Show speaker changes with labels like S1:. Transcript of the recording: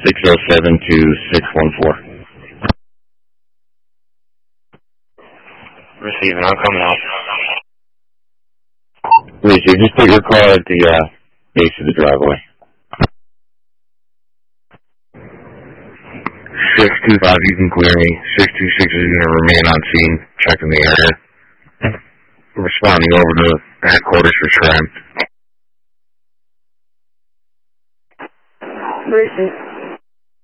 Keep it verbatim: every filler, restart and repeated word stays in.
S1: six oh seven to six one four.
S2: Receiving, I'm coming out.
S1: Receive, just put your car at the uh, base of the driveway. six two five, you can clear me. six two six is going to remain on scene, checking the area. Responding over to headquarters for Shrine.
S3: Receive.